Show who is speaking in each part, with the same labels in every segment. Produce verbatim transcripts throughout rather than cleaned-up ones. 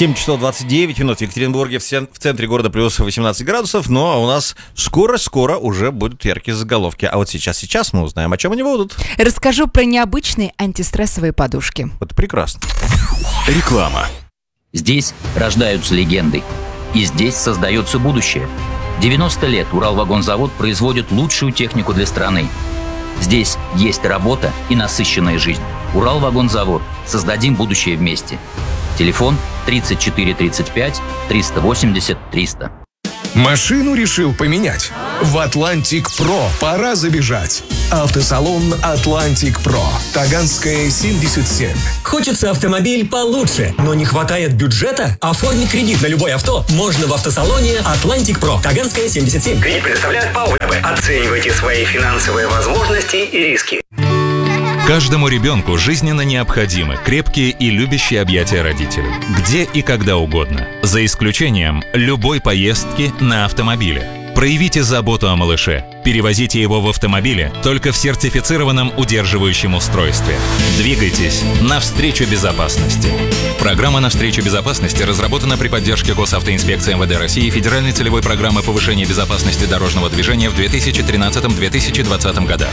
Speaker 1: семь часов двадцать девять минут в Екатеринбурге, в, в центре города плюс восемнадцать градусов, но у нас скоро-скоро уже будут яркие заголовки. А вот сейчас-сейчас мы узнаем, о чем они будут.
Speaker 2: Расскажу про необычные антистрессовые подушки.
Speaker 1: Это прекрасно.
Speaker 3: Реклама.
Speaker 4: Здесь рождаются легенды. И здесь создается будущее. девяносто лет Уралвагонзавод производит лучшую технику для страны. Здесь есть работа и насыщенная жизнь. Уралвагонзавод. Создадим будущее вместе. Телефон тридцать четыре тридцать пять триста восемьдесят триста.
Speaker 3: Машину решил поменять? В Atlantic Pro пора забежать. Автосалон Atlantic Pro. Таганская, семьдесят семь.
Speaker 5: Хочется автомобиль получше, но не хватает бюджета? Оформить кредит на любое авто можно в автосалоне Atlantic Pro. Таганская, семьдесят семь.
Speaker 6: Кредит предоставляет ПАО ВТБ. Оценивайте свои финансовые возможности и риски.
Speaker 7: Каждому ребенку жизненно необходимы крепкие и любящие объятия родителей. Где и когда угодно. За исключением любой поездки на автомобиле. Проявите заботу о малыше. Перевозите его в автомобиле только в сертифицированном удерживающем устройстве. Двигайтесь навстречу безопасности. Программа «Навстречу безопасности» разработана при поддержке Госавтоинспекции МВД России и Федеральной целевой программы повышения безопасности дорожного движения в две тысячи тринадцатом — две тысячи двадцатом годах.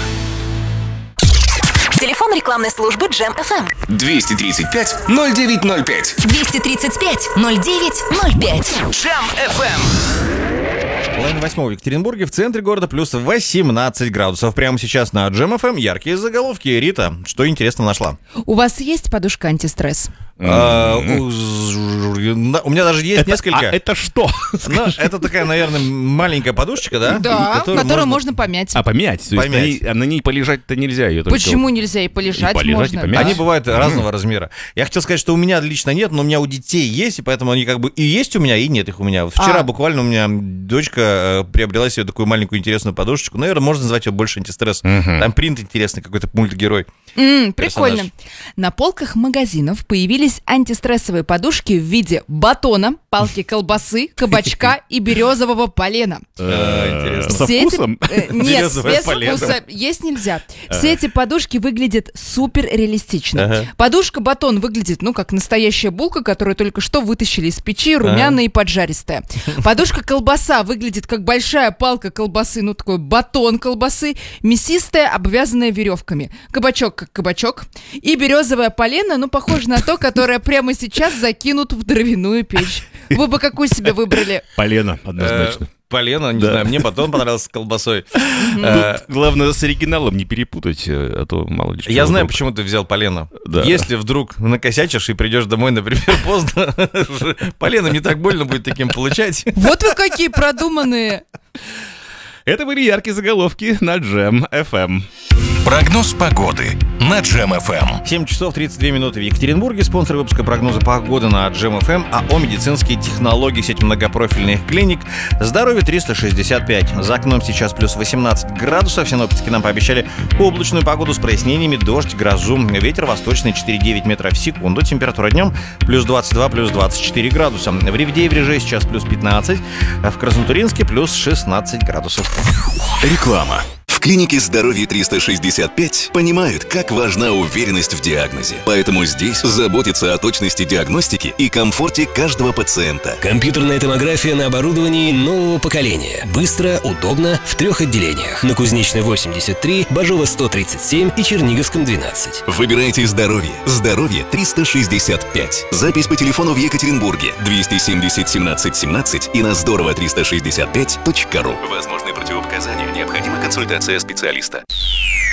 Speaker 8: Телефон рекламной службы Джем эф эм.
Speaker 3: двести тридцать пять ноль девять ноль пять.
Speaker 8: двести тридцать пять ноль девять ноль пять.
Speaker 3: Джем эф эм.
Speaker 1: Половина восьмого в Екатеринбурге, в центре города плюс восемнадцать градусов. Прямо сейчас на Джем эф эм яркие заголовки. Рита, что интересного нашла?
Speaker 2: У вас есть подушка антистресс?
Speaker 1: А, у, у меня даже есть
Speaker 9: это,
Speaker 1: несколько.
Speaker 9: А это что?
Speaker 1: Ну, это такая, наверное, маленькая подушечка, да?
Speaker 2: Да,
Speaker 1: которую,
Speaker 2: которую можно...
Speaker 1: можно
Speaker 2: помять.
Speaker 9: А, помять? То есть
Speaker 1: помять.
Speaker 9: На, ней, а на ней полежать-то нельзя ее только...
Speaker 2: Почему нельзя? И полежать,
Speaker 9: и полежать,
Speaker 2: можно.
Speaker 9: и помять.
Speaker 1: Они бывают разного размера. Я хотел сказать, что у меня лично нет, но у меня у детей есть, и поэтому они как бы и есть у меня, и нет их у меня. Вчера
Speaker 2: А.
Speaker 1: буквально у меня дочка приобрела себе такую маленькую интересную подушечку. Наверное, можно назвать ее больше антистресс.
Speaker 9: Угу.
Speaker 1: Там принт интересный, какой-то мультгерой.
Speaker 2: М, прикольно. На полках магазинов появились антистрессовые подушки в виде батона, палки колбасы, кабачка и березового полена.
Speaker 1: Интересно.
Speaker 9: Со
Speaker 2: Все эти-
Speaker 9: вкусом?
Speaker 2: э, Нет,
Speaker 1: Березовое
Speaker 2: без
Speaker 1: полено.
Speaker 2: вкуса. Есть нельзя. Все эти подушки выглядят супер реалистично.
Speaker 1: Ага.
Speaker 2: Подушка-батон выглядит, ну, как настоящая булка, которую только что вытащили из печи, румяная и поджаристая. Подушка-колбаса выглядит как большая палка колбасы, ну, такой батон колбасы, мясистая, обвязанная веревками. Кабачок как кабачок. И березовое полено, ну, похоже на то, которое прямо сейчас закинут в дровяную печь. Вы бы какую себе выбрали?
Speaker 9: Полено, однозначно.
Speaker 1: Э, Полено, не
Speaker 9: Да.
Speaker 1: знаю, мне батон понравился с колбасой.
Speaker 9: Тут
Speaker 1: Э,
Speaker 9: главное с оригиналом не перепутать, а то мало ли что.
Speaker 1: Я знаю,
Speaker 9: вдруг.
Speaker 1: почему ты взял полено.
Speaker 9: Да.
Speaker 1: Если вдруг накосячишь и придешь домой, например, поздно, полено не так больно будет таким получать.
Speaker 2: Вот вы какие продуманные.
Speaker 9: Это были яркие заголовки на Джем эф эм.
Speaker 3: Прогноз погоды на Джем эф эм.
Speaker 1: семь часов тридцать две минуты в Екатеринбурге. Спонсор выпуска прогноза погоды на Джем эф эм. АО «Медицинские технологии», сеть многопрофильных клиник. Здоровье триста шестьдесят пять. За окном сейчас плюс восемнадцать градусов. Синоптики нам пообещали облачную погоду с прояснениями, дождь, грозу. Ветер восточный четыре целых девять метров в секунду. Температура днем плюс двадцать два, плюс двадцать четыре градуса. В Ревде и в Реже сейчас плюс пятнадцать. В Краснотуринске плюс шестнадцать градусов.
Speaker 3: Реклама. В клинике «Здоровье триста шестьдесят пять» понимают, как важна уверенность в диагнозе. Поэтому здесь заботятся о точности диагностики и комфорте каждого пациента.
Speaker 5: Компьютерная томография на оборудовании нового поколения. Быстро, удобно, в трех отделениях. На Кузнечной восемьдесят три, Бажова сто тридцать семь и Черниговском двенадцать.
Speaker 3: Выбирайте «Здоровье». «Здоровье триста шестьдесят пять». Запись по телефону в Екатеринбурге двести семьдесят семнадцать семнадцать и на здорово триста шестьдесят пять точка ру. Возможны противопоказания. Необходима консультация специалиста.